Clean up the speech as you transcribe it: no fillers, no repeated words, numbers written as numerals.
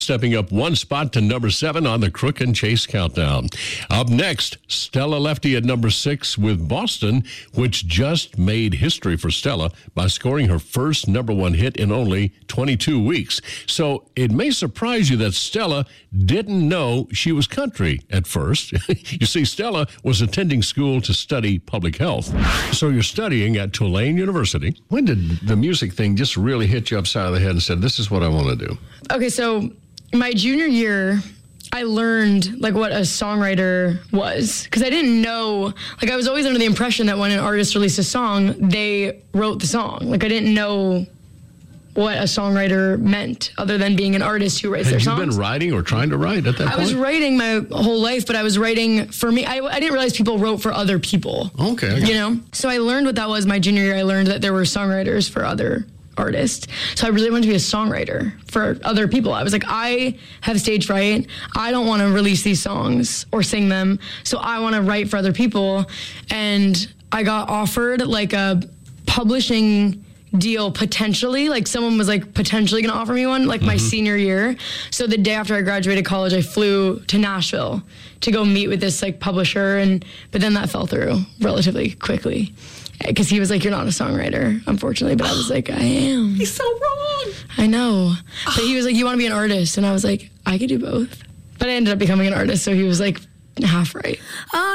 stepping up one spot to number 7 on the Crook and Chase Countdown. Up next, Stella Lefty at number 6 with Boston, which just made history for Stella by scoring her first number 1 hit in only 22 weeks. So it may surprise you that Stella didn't know she was country at first. You see, Stella was attending school to study public health. So you're studying at Tulane University. When did the music thing just really hit you upside of the head and said, this is what I want to do? Okay, so my junior year, I learned what a songwriter was, because I didn't know, I was always under the impression that when an artist released a song, they wrote the song. I didn't know what a songwriter meant other than being an artist who writes their songs. Had you been writing or trying to write at that point? I was writing my whole life, but I was writing for me. I didn't realize people wrote for other people. Okay. So I learned what that was my junior year. I learned that there were songwriters for other artist. So I really wanted to be a songwriter for other people. I was like, I have stage fright. I don't want to release these songs or sing them. So I want to write for other people. And I got offered a publishing deal potentially. Someone was potentially going to offer me one my senior year. So the day after I graduated college, I flew to Nashville to go meet with this but then that fell through relatively quickly. Because he was like, you're not a songwriter, unfortunately. But I was like, I am. He's so wrong. I know. But he was like, you want to be an artist? And I was like, I could do both. But I ended up becoming an artist, so he was half right.